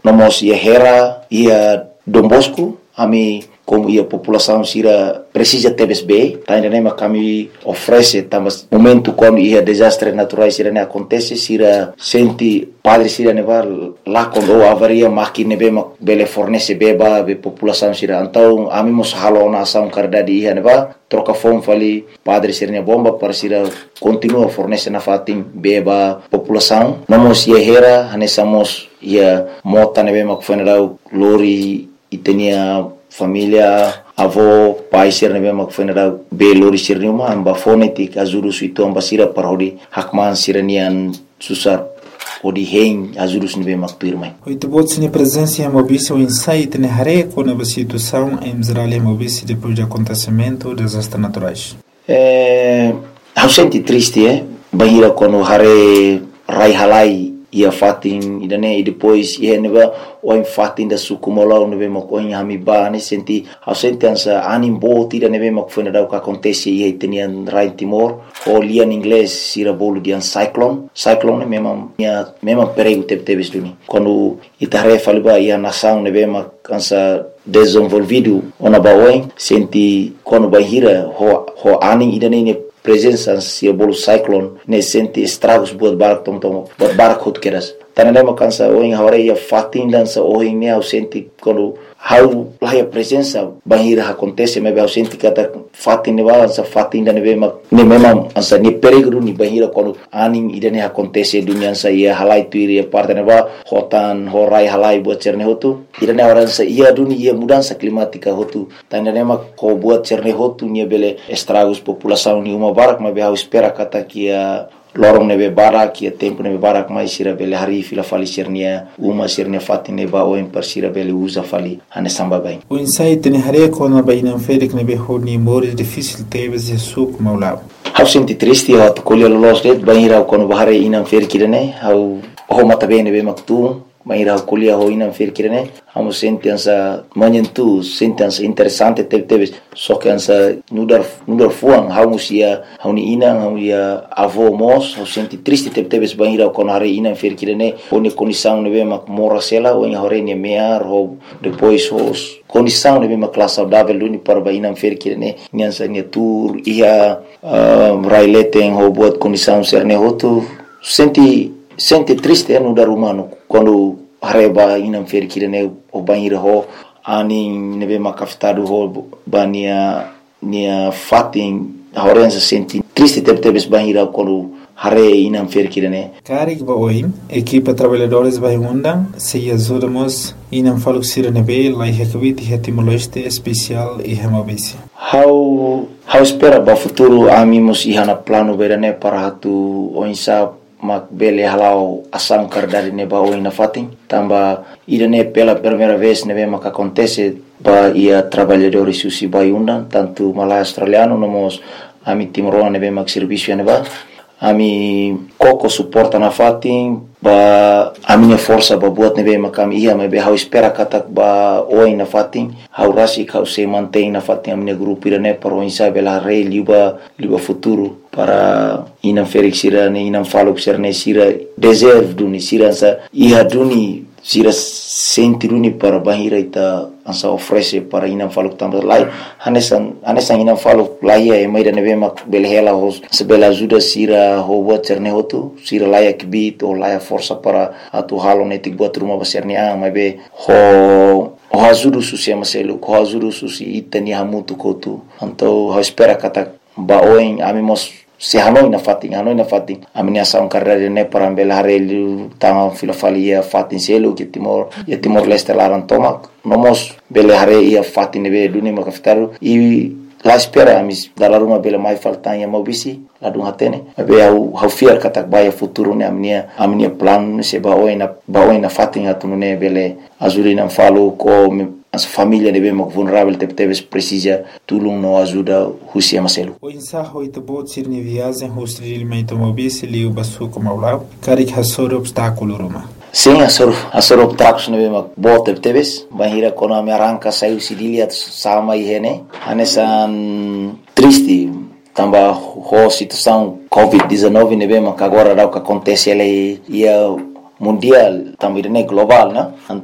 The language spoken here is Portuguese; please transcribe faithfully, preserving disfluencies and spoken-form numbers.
namos ia Hera, ia Dom Bosco, ami como ia população sira precisa T B S B, tá entendendo? Kami oferece, mas momento quando ia desastres naturais sira ne acontece, sira sente padre sira neva lá quando avaria máquina nebe bele fornece beba be população sira. Então ami mos halo na ação cardadi ia neva troca fome fali padre sira ne bomba para sira continua fornece na fatin beba população. Namos ia Hera, hanesamos ia mota nebe mak funeral lori e tinha família, avô, pai, ser nebe mak funeral be lori sir niuma amba fonetik azurus itu amba sira parodi hakman siranian susar odi hein azurus nebe mak pirmai. Oito bots ne presença em mobícia o insight ne hare com a situação em Israel em mobícia depois do acontecimento dos desastres naturais. É, eu senti triste, eh, bahira quando hare rai halai ia fatin idane e depois ia neba o em fatin da sukumola nebe makoin hamiba ne senti au senti ansa anim bot ida nebe mak foi nada o que acontece ia tinha rai Timor o lia em inglês sira bolo de an cyclone cyclone mesmo minha mesmo perigo teve teve duni quando itare faliba ia nação nebe mak ansa desenvolvido ona baoin senti quando bahira ho ho aning idane ne presença se bolo cyclone ne sente estragos buat barco tom tom buat barco hot keras tanane makansa o em hora ia fatin dança o em ne sente quando how lá presença bahira acontece me be sente kata fatin ne balança fatin da ne be mak ne memang ansa ni perigo ni bahira quando aning idane acontece dunia sa ia halai tu ia parte ne ba hotan horai halai buat cerne hotu idane orang sa ia dunia ia mudança climática hotu tanane mak ko buat cerne hotu ni bele estragos população ni uma barak ma be espera kata kia lorong nebe barak ia tempo nebe barak mai sira bele hari fila fali sirnia uma sirnia fatine ba o per sira bele usa fali ane samba bem o insight ne hare com a baina ferik nebe honi mores difícil teve se suk maulab hau senti triste hau colher los det baira quando bahare inam fer kirene hau ho mata bene be maktu baira colher ho inam fer kirene hau senti ansa manyentu senti ansa interessante teve teve só que ansa nudar nudar fuang hau musia hau ni inang hau ia avô mos hau senti triste teve teve baira quando hare inam fer kirene oni condição nebe mak mora sela o em hore ne mear ho depois os condição nebe mak classe saudável luni para baina fer kirene nyansa ne tour ia raileten ho buat condição serne hotu senti senti triste no dar humano quando hareba inam fer kirene o banheiro ho ani nebe makaftado ho bania nia fatin horenza senti triste tebe tebe banheiro quando hare inam fer kirene karik ba oin equipa trabalhadores vai undang se ajudamos inam faluk sirene be lai hekvit hetimoloste especial e hemabisi how how espera ba futuro amimos ihana plano berane para hatu oinsa mak bele halau asam kardari ne ba oina fatin tamba idane pela primeira vez nebe mak acontece ba ia trabalhadores susi vai undang tanto malai australiano nomos ami timoro nebe mak serviço ne ba ami koko suporta na fatin ba a minha força ba buat nebe makam ia me be hau espera katak ba oi na fatin hau rasi hau se mantém na fatin a minha grupo irane para o insa bela rei liba liba futuro para inam felix sira ne inam falo sira ne sira deserve duni sira sa ia duni sira senti duni para bahira ita ansa oferece para inam falo tamba lai hanesan hanesan inam falo lai e mai da nebe mak bela hela hos se bela ajuda sira ho buat cerne hotu sira lai kibit o lai força para atu halo netik buat rumah besarni ah mai be ho o azuru susi amaselu ko azuru susi itani hamutu kotu anto ho espera kata ba oin amimos se hanoi na fatin hanoi na fatin amini asaun carreira ne para bela harelu tama filofalia fatin selo que timor e timor leste laran tomak nomos bela hare ia fatin be duni makaftaru e la espera amis dalar uma bela mai faltan ya mobisi la dun hatene be au hau fiar katak baya futuro ne amnia amnia plan se ba oina ba oina fatin atune bele azulina falo ko as família de bem vulnerável te teves precisa tulung no ajuda husia maselu o insaho ito bot sirni viagem hostri meito mobisi liu basu como aulao karik hasor obstáculo roma sim asor asor obstáculos ne bem bot te teves bahira kono me arranca saiu sidilia sama ihene anesan triste tamba ho situação covid dezenove ne bem agora dá o que acontece ele ia mundial também né global né